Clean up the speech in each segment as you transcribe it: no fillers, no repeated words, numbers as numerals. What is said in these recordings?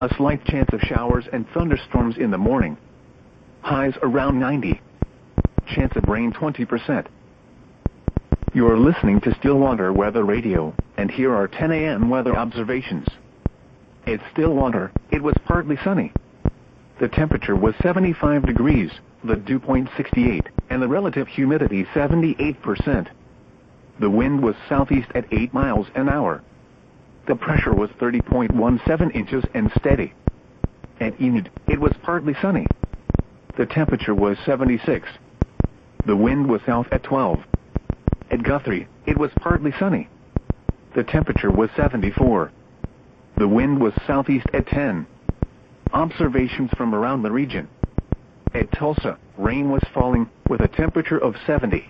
A slight chance of showers and thunderstorms in the morning. Highs around 90. Chance of rain 20%. You're listening to Stillwater Weather Radio, and here are 10 a.m. weather observations. At Stillwater, it was partly sunny. The temperature was 75 degrees, the dew point 68, and the relative humidity 78%. The wind was southeast at 8 miles an hour. The pressure was 30.17 inches and steady. At Enid, it was partly sunny. The temperature was 76. The wind was south at 12. At Guthrie, it was partly sunny. The temperature was 74. The wind was southeast at 10. Observations from around the region. At Tulsa, rain was falling, with a temperature of 70.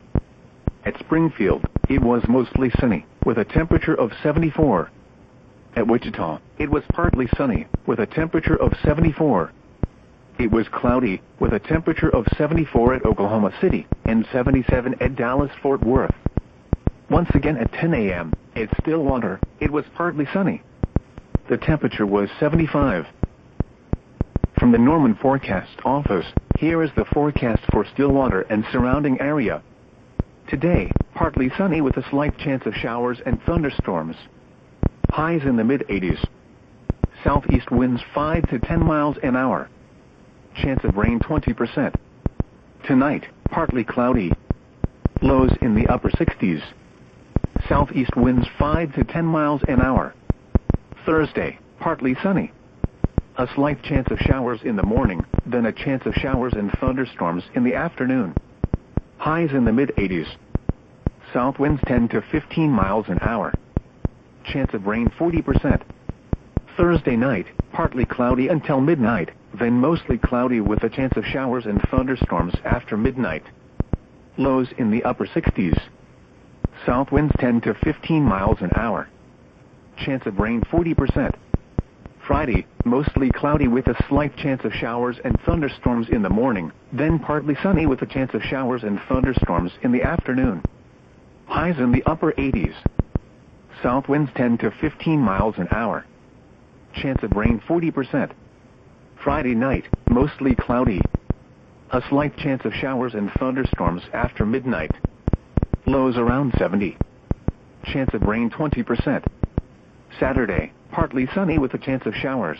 At Springfield, it was mostly sunny, with a temperature of 74. At Wichita, it was partly sunny, with a temperature of 74. It was cloudy, with a temperature of 74 at Oklahoma City, and 77 at Dallas-Fort Worth. Once again at 10 a.m., at Stillwater, it was partly sunny. The temperature was 75. From the Norman Forecast Office, here is the forecast for Stillwater and surrounding area. Today, partly sunny with a slight chance of showers and thunderstorms. Highs in the mid-80s. Southeast winds 5 to 10 miles an hour. Chance of rain 20%. Tonight, partly cloudy. Lows in the upper 60s. Southeast winds 5 to 10 miles an hour. Thursday, partly sunny. A slight chance of showers in the morning, then a chance of showers and thunderstorms in the afternoon. Highs in the mid-80s. South winds 10 to 15 miles an hour. Chance of rain 40%. Thursday night, partly cloudy until midnight, then mostly cloudy with a chance of showers and thunderstorms after midnight. Lows in the upper 60s. South winds 10 to 15 miles an hour. Chance of rain 40%. Friday, mostly cloudy with a slight chance of showers and thunderstorms in the morning, then partly sunny with a chance of showers and thunderstorms in the afternoon. Highs in the upper 80s. South winds 10 to 15 miles an hour. Chance of rain 40%. Friday night, mostly cloudy. A slight chance of showers and thunderstorms after midnight. Lows around 70. Chance of rain 20%. Saturday, partly sunny with a chance of showers.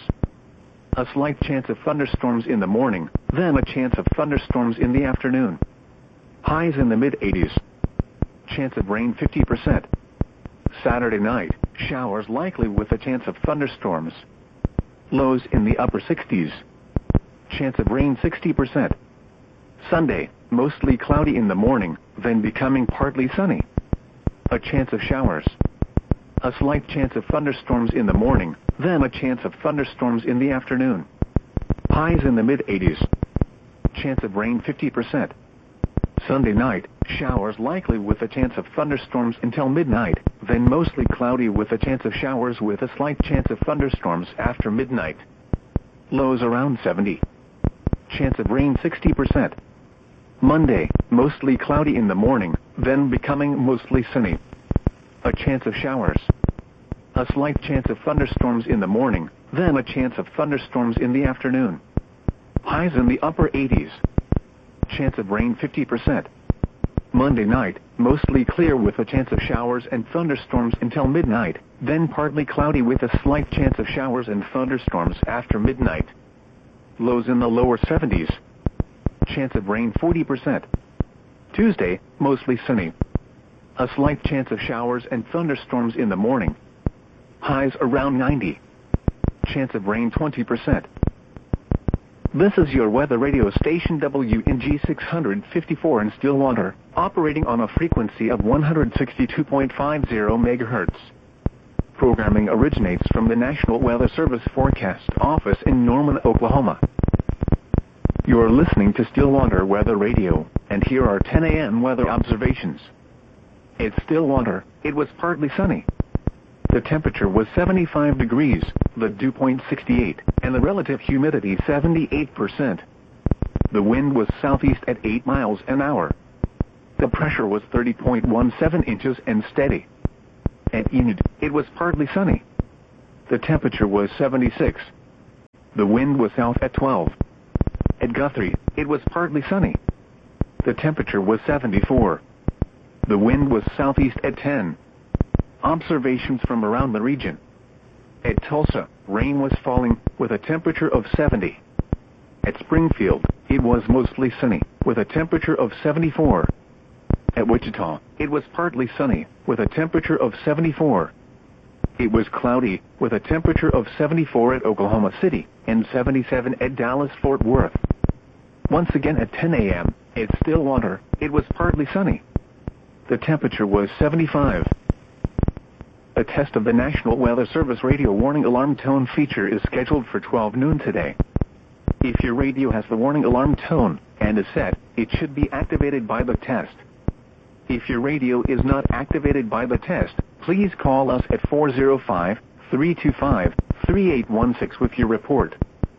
A slight chance of thunderstorms in the morning, then a chance of thunderstorms in the afternoon. Highs in the mid-80s. Chance of rain 50%. Saturday night, showers likely with a chance of thunderstorms. Lows in the upper 60s. Chance of rain 60%. Sunday, mostly cloudy in the morning, then becoming partly sunny. A chance of showers. A slight chance of thunderstorms in the morning, then a chance of thunderstorms in the afternoon. Highs in the mid-80s. Chance of rain 50%. Sunday night, showers likely with a chance of thunderstorms until midnight, then mostly cloudy with a chance of showers with a slight chance of thunderstorms after midnight. Lows around 70. Chance of rain 60%. Monday, mostly cloudy in the morning, then becoming mostly sunny. A chance of showers. A slight chance of thunderstorms in the morning, then a chance of thunderstorms in the afternoon. Highs in the upper 80s. Chance of rain 50%. Monday night, mostly clear with a chance of showers and thunderstorms until midnight, then partly cloudy with a slight chance of showers and thunderstorms after midnight. Lows in the lower 70s. Chance of rain 40%. Tuesday, mostly sunny. A slight chance of showers and thunderstorms in the morning. Highs around 90. Chance of rain 20%. This is your weather radio station WNG 654 in Stillwater, operating on a frequency of 162.50 MHz. Programming originates from the National Weather Service Forecast Office in Norman, Oklahoma. You are listening to Stillwater Weather Radio, and here are 10 a.m. weather observations. At Stillwater, it was partly sunny. The temperature was 75 degrees, the dew point 68, and the relative humidity 78%. The wind was southeast at 8 miles an hour. The pressure was 30.17 inches and steady. At Enid, it was partly sunny. The temperature was 76. The wind was south at 12. At Guthrie, it was partly sunny. The temperature was 74. The wind was southeast at 10. Observations from around the region. At Tulsa, rain was falling, with a temperature of 70. At Springfield, it was mostly sunny, with a temperature of 74. At Wichita, it was partly sunny, with a temperature of 74. It was cloudy, with a temperature of 74 at Oklahoma City, and 77 at Dallas-Fort Worth. Once again at 10 a.m., at Stillwater, it was partly sunny. The temperature was 75. A test of the National Weather Service radio warning alarm tone feature is scheduled for 12 noon today. If your radio has the warning alarm tone and is set, it should be activated by the test. If your radio is not activated by the test, please call us at 405-325-3816 with your report.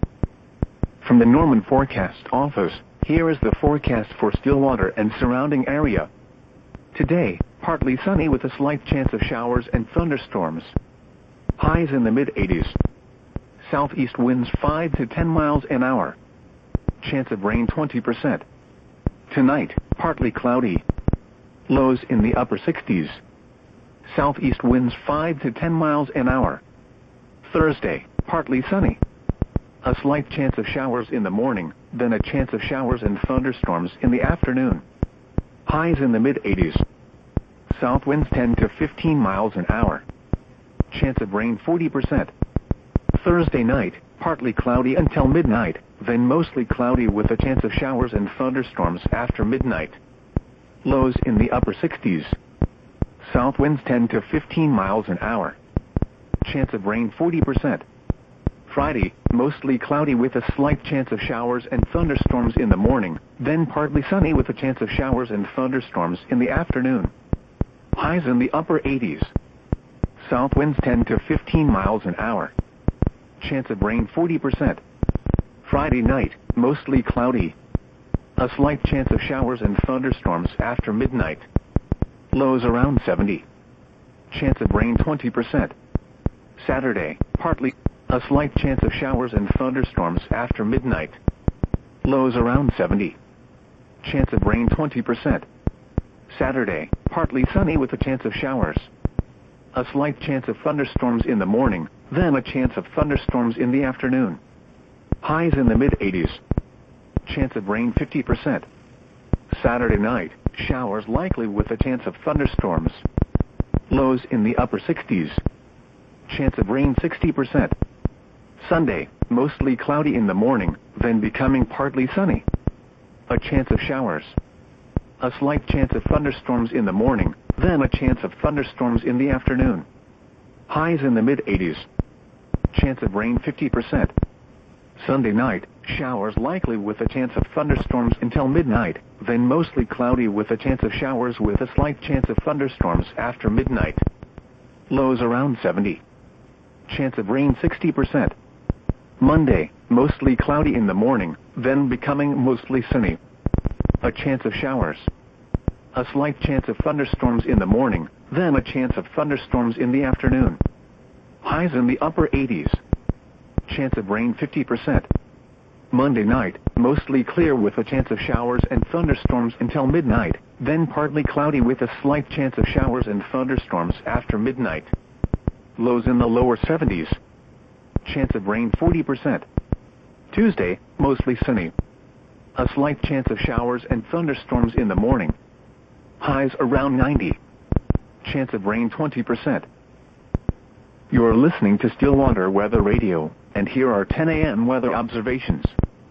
From the Norman Forecast Office, here is the forecast for Stillwater and surrounding area. Today, partly sunny with a slight chance of showers and thunderstorms. Highs in the mid-80s. Southeast winds 5 to 10 miles an hour. Chance of rain 20%. Tonight, partly cloudy. Lows in the upper 60s. Southeast winds 5 to 10 miles an hour. Thursday, partly sunny. A slight chance of showers in the morning, then a chance of showers and thunderstorms in the afternoon. Highs in the mid-80s. South winds 10 to 15 miles an hour. Chance of rain 40%. Thursday night, partly cloudy until midnight, then mostly cloudy with a chance of showers and thunderstorms after midnight. Lows in the upper 60s. South winds 10 to 15 miles an hour. Chance of rain 40%. Friday, mostly cloudy with a slight chance of showers and thunderstorms in the morning, then partly sunny with a chance of showers and thunderstorms in the afternoon. Highs in the upper 80s. South winds 10 to 15 miles an hour. Chance of rain 40%. Friday night, mostly cloudy. A slight chance of showers and thunderstorms after midnight. Lows around 70. Chance of rain 20%. Saturday, partly. A slight chance of showers and thunderstorms after midnight. Lows around 70. Chance of rain 20%. Saturday, partly sunny with a chance of showers. A slight chance of thunderstorms in the morning, then a chance of thunderstorms in the afternoon. Highs in the mid-80s. Chance of rain 50%. Saturday night, showers likely with a chance of thunderstorms. Lows in the upper 60s. Chance of rain 60%. Sunday, mostly cloudy in the morning, then becoming partly sunny. A chance of showers. A slight chance of thunderstorms in the morning, then a chance of thunderstorms in the afternoon. Highs in the mid-80s. Chance of rain 50%. Sunday night, showers likely with a chance of thunderstorms until midnight, then mostly cloudy with a chance of showers with a slight chance of thunderstorms after midnight. Lows around 70. Chance of rain 60%. Monday, mostly cloudy in the morning, then becoming mostly sunny. A chance of showers. A slight chance of thunderstorms in the morning, then a chance of thunderstorms in the afternoon. Highs in the upper 80s. Chance of rain 50%. Monday night, mostly clear with a chance of showers and thunderstorms until midnight, then partly cloudy with a slight chance of showers and thunderstorms after midnight. Lows in the lower 70s. Chance of rain 40%. Tuesday, mostly sunny. A slight chance of showers and thunderstorms in the morning. Highs around 90. Chance of rain 20%. You're listening to Stillwater Weather Radio, and here are 10 a.m. weather observations.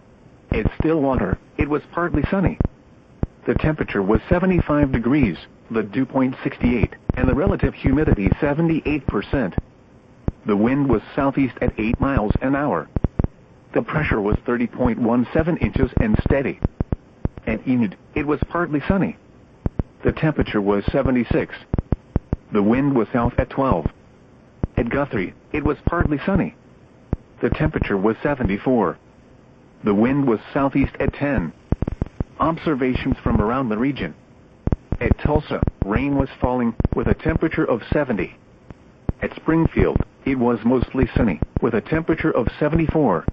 At Stillwater, it was partly sunny. The temperature was 75 degrees, the dew point 68, and the relative humidity 78%. The wind was southeast at 8 miles an hour. The pressure was 30.17 inches and steady. At Enid, it was partly sunny. The temperature was 76. The wind was south at 12. At Guthrie, it was partly sunny. The temperature was 74. The wind was southeast at 10. Observations from around the region. At Tulsa, rain was falling, with a temperature of 70. At Springfield, it was mostly sunny, with a temperature of 74.